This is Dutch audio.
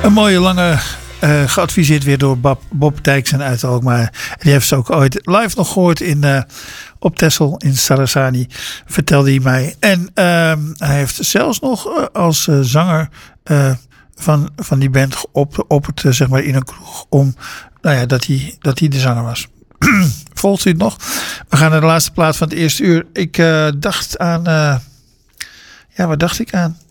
Een mooie lange, geadviseerd weer door Bob Dijksen uit Alkmaar. Die heeft ze ook ooit live nog gehoord op Texel in Sarasani, vertelde hij mij. En hij heeft zelfs nog als zanger van die band geopperd, zeg maar in een kroeg, om dat hij de zanger was. Volgt u het nog? We gaan naar de laatste plaat van het eerste uur. Ik dacht aan... wat dacht ik aan?